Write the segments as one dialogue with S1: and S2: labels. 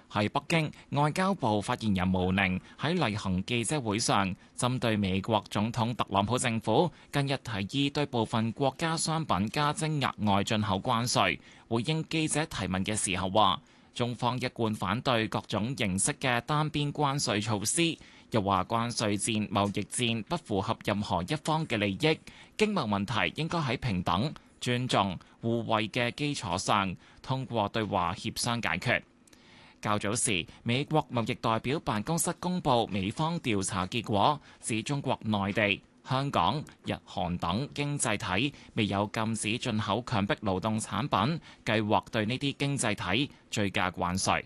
S1: 喺北京，外交部發言人毛寧喺例行記者會上，針對美國總統特朗普政府近日提議對部分國家商品加徵額外進口關稅，回應記者提問嘅時候話，中方一貫反對各種形式嘅單邊關稅措施，又話關稅戰、貿易戰不符合任何一方嘅利益，經貿問題應該喺平等、尊重、互惠嘅基礎上，通過對話協商解決。較早時，美國貿易代表辦公室公佈美方調查結果，指中國內地、香港、日韓等經濟體未有禁止進口強迫勞動產品，計劃對呢啲經濟體追加關稅。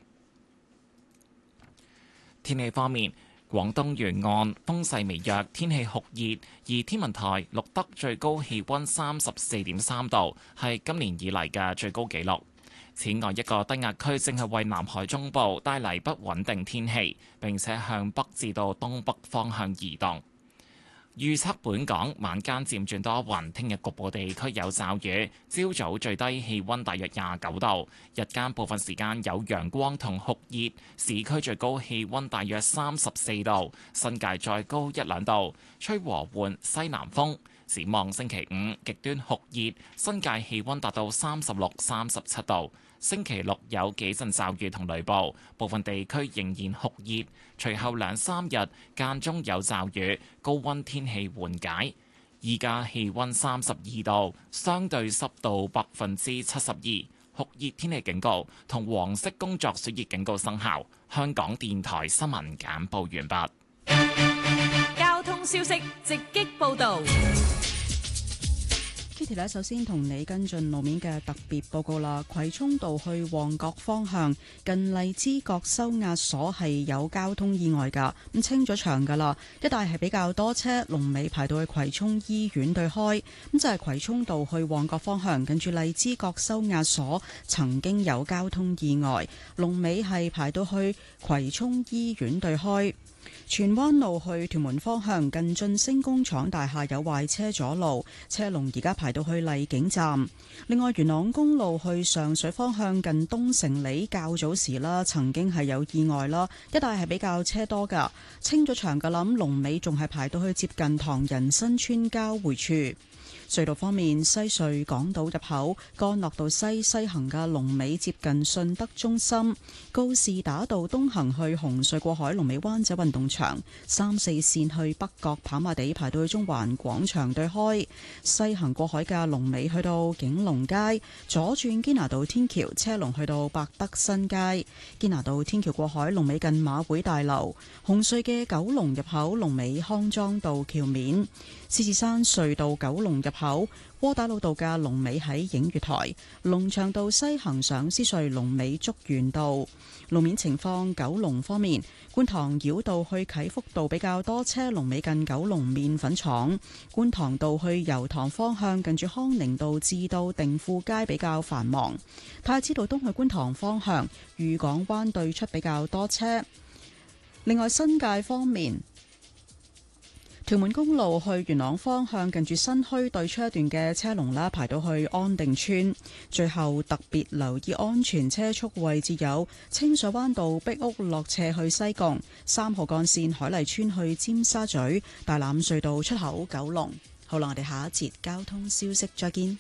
S1: 天氣方面，廣東沿岸風勢微弱，天氣酷熱，而天文台錄得最高氣溫34.3度，係今年以嚟嘅最高紀錄。此外，一個低壓區正係為南海中部帶嚟不穩定天氣，並且向北至到東北方向移動。預測本港晚間漸轉多雲，聽日局部地區有驟雨，朝早最低氣溫大約29度，日間部分時間有陽光同酷熱，市區最高氣溫大約34度，新界再高1、2度，吹和緩西南風。展望星期五極端酷熱，新界氣溫達到36、37度。星期六有幾陣驟雨同雷暴，部分地區仍然酷熱。隨後2、3日間中有驟雨，高溫天氣緩解。依家氣溫32度，相對濕度72%，酷熱天氣警告同黃色工作暑熱警告生效。香港電台新聞簡報完畢。
S2: 交通消息直擊報導。
S3: Kitty 咧，首先同你跟進路面嘅特別報告啦。葵涌道去旺角方向近荔枝角收押所係有交通意外㗎，咁清咗場㗎啦。一帶係比較多車，龍尾排到去葵涌醫院對開。咁就係葵涌道去旺角方向近住荔枝角收押所曾經有交通意外，龍尾係排到去葵涌醫院對開。荃灣路去屯門方向近晉升工廠大廈有壞車阻路，車龍而家排到去荔景站。另外，元朗公路去上水方向近東城里較早時啦，曾經係有意外啦，一帶係比較車多噶，清咗場噶啦，龍尾仲係排到去接近唐人新村交匯處。隧道方面，西隧港島入口干諾道西行嘅龍尾接近信德中心，告士打道東行去紅隧過海龍尾灣仔運動場，3、4線去北角跑馬地排到去中環廣場對開，西行過海嘅龍尾去到景隆街，左轉堅拿道天橋車龍去到百德新街，堅拿道天橋過海龍尾近馬會大樓，紅隧嘅九龍入口龍尾康莊道橋面，獅子山隧道九龍入口窩打老道嘅龍尾喺映月台，龍翔道西行上獅隧龍尾竹園道。路面情況，九龍方面，觀塘繞道去啟福道比較多車，龍尾近九龍麵粉廠；觀塘道去油塘方向近住康寧道至到定富街比較繁忙。太子道東去觀塘方向，裕港灣對出比較多車。另外，新界方面，屯門公路去元朗方向近住新墟對出一段嘅車龍啦，排到去安定村。最後特別留意安全車速位置有清水灣道壁屋落斜去西貢、3號幹線海麗村去尖沙咀、大欖隧道出口九龍。好啦，我哋下一節交通消息再見。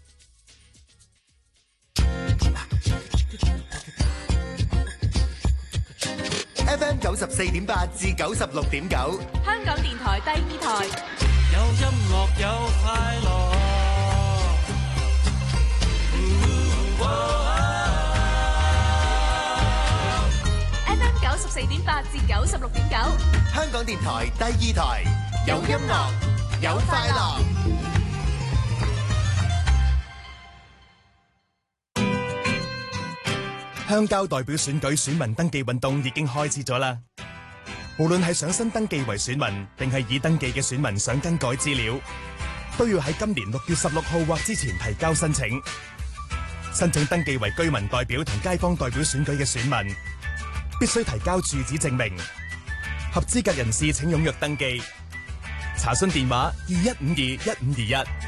S4: FM 94.8至96.9，
S2: 香港電台第2台。
S5: 有音樂有快樂。
S2: FM 94.8至96.9，
S4: 香港電台第2台。有音樂有快樂。
S6: 鄉郊代表選舉選民登記運動已經開始咗啦！無論係想新登記為選民，定係已登記嘅選民想更改資料，都要喺今年6月16號或之前提交申請。申請登記為居民代表同街坊代表選舉嘅選民，必須提交住址證明。合資格人士請踴躍登記。查詢電話21521521。